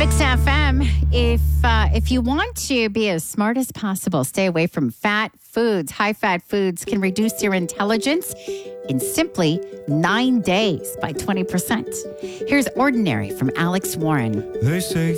Mix FM. If you want to be as smart as possible, stay away from fat foods. High-fat foods can reduce your intelligence in simply 9 days by 20%. Here's Ordinary from Alex Warren. They say